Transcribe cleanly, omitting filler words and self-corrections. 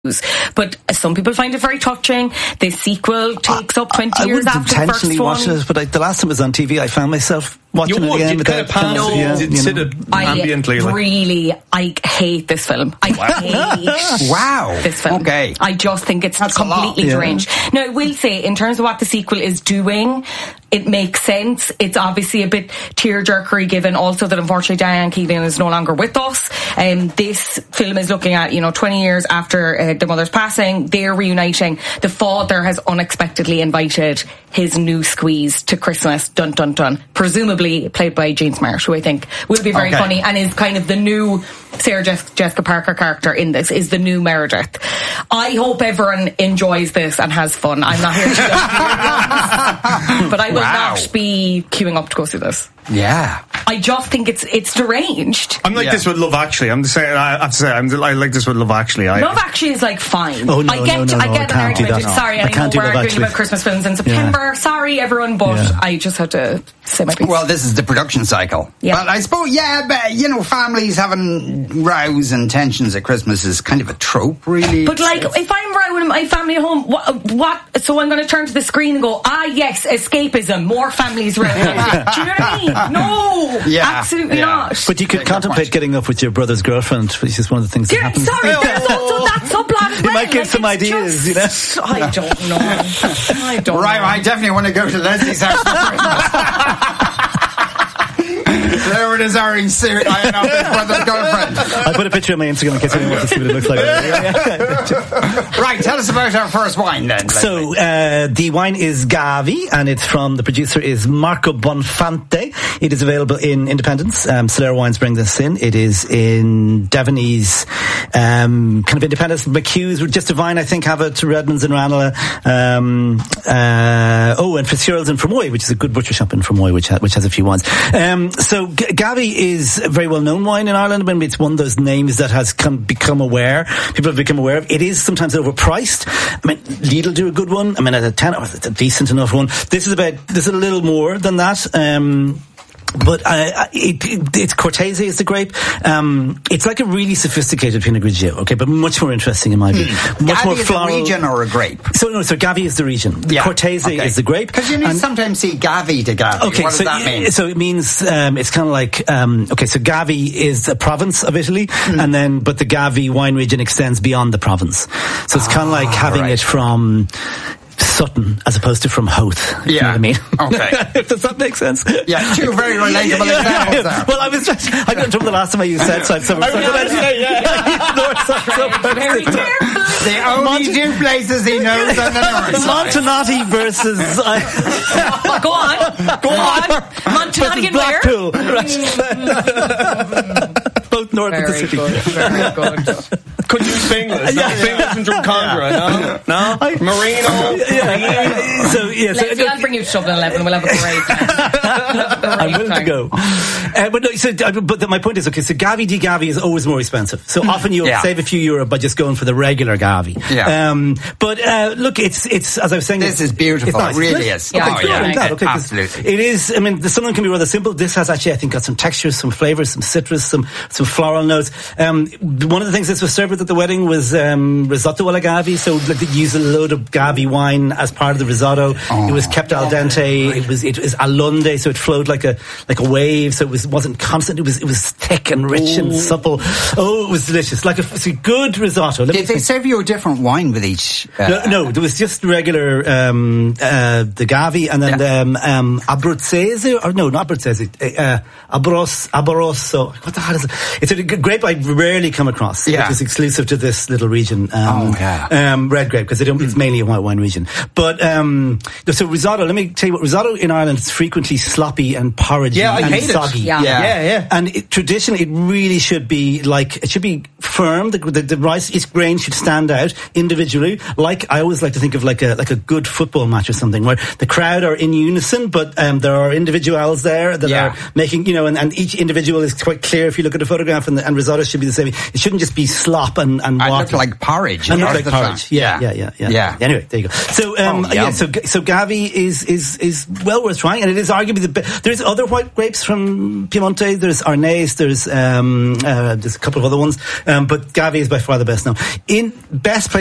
But some people find it very touching. The sequel takes up 20 years after the first one. I wouldn't intentionally watch it, but the last time it was on TV, I found myself watching it again. You kind of pass it, sit it ambiently. I hate this film. I hate this film. Okay. I just think it's completely deranged. Now, I will say, in terms of what the sequel is doing, it makes sense. It's obviously a bit tearjerkery, given also that unfortunately Diane Keegan is no longer with us. This film is looking at, 20 years after the mother's passing, they're reuniting. The father has unexpectedly invited his new squeeze to Christmas, dun dun dun, presumably played by Jean Smart, who I think will be very funny and is kind of the new Sarah Jessica Parker character in this, is the new Meredith. I hope everyone enjoys this and has fun. I'm not here to but I will not be queuing up to go see this. Yeah. I just think it's deranged. I'm like this with Love Actually. I have to say, I like this with Love Actually. Love Actually is like fine. Oh, no, I get an argument. Sorry, I know we're arguing about Christmas films in September. Yeah. Sorry, everyone, but I just had to say my piece. Well, this is the production cycle. Yeah. But I suppose, but, families having rows and tensions at Christmas is kind of a trope, really. But if I'm rowing my family at home, what? So I'm going to turn to the screen and go, yes, escapism, more families rowing. Do you know what I mean? No, absolutely not. But you could contemplate getting up with your brother's girlfriend, which is one of the things that happens. Sorry, there's also that subplot as well. It might give some ideas, I don't know. Right, I definitely want to go to Leslie's house for Christmas. There it is, Aaron Stewart. I am his brother's girlfriend. I'll put a picture on my Instagram in case anyone wants to see what it looks like. Right, tell us about our first wine then. So, the wine is Gavi, and it's from, the producer is Marco Bonfante. It is available in Independence. Solera Wines bring this in. It is in Devanese, kind of Independence. McHugh's, Just Divine, I think, have it. Redmond's in Ranelagh. And Fitzgerald's in Fermoy, which is a good butcher shop in Fermoy, which has a few wines. So Gavi is a very well-known wine in Ireland. I mean, it's one of those names that has become aware. People have become aware of. It is sometimes overpriced. I mean, Lidl do a good one. I mean, at a 10, it's a decent enough one. This is a little more than that. But it's Cortese is the grape. It's like a really sophisticated Pinot Grigio, okay, but much more interesting in my view. Much Gavi more is floral. A region or a grape? So Gavi is the region. Yeah. Cortese is the grape. Because you sometimes see Gavi to Gavi. Okay, what does that mean? So it means it's kind of like so Gavi is a province of Italy, and but the Gavi wine region extends beyond the province. So it's kind of like having it from Sutton as opposed to from Howth. You know what I mean? Okay. Does that make sense? Yeah, two very relatable examples there. Well, I got in trouble the last time I used Southside. The only two places he knows on the north side. Montanati versus... Go on. Montanati and Blackpool. Right. Both north of the city. Very good. Could you sing this? Sing from Drumcondra, no? Marino? So I'll bring you to Dublin 11 and we'll have a parade. I'm willing to go. But my point is, so Gavi di Gavi is always more expensive. So often you'll save a few euro by just going for the regular Gavi. Yeah. But look, it's as I was saying, this is beautiful. It really is. Absolutely. It is. I mean, something can be rather simple. This has actually, I think, got some textures, some flavors, some citrus, some floral notes. One of the things this was served with at the wedding was risotto alla Gavi. So they used a load of Gavi wine as part of the risotto. It was kept al dente. Right. It was alunde, so it flowed like a wave. So it wasn't constant. It was thick and rich and supple. Oh, it was delicious. It's a good risotto. Did they serve you a different wine with each? No, there was just regular the Gavi, and then Abruzzese, or no, not Abruzzese, Abruzzo. What the hell is it? It's a grape I rarely come across. Which is exclusive to this little region. Red grape, because it's mainly a white wine region. But so risotto. Let me tell you what, risotto in Ireland is frequently sloppy and porridgey and soggy. And traditionally, it really should be firm. The rice, each grain should stand out individually. I always like to think of like a good football match or something, where the crowd are in unison, but there are individuals there that are making, and each individual is quite clear if you look at a photograph. enough, and risotto should be the same. It shouldn't just be slop and I water. look like porridge. And look like porridge. Yeah. Anyway, there you go. So, so Gavi is well worth trying, and it is arguably the best. There's other white grapes from Piemonte. There's Arnese. There's a couple of other ones, but Gavi is by far the best now. In best place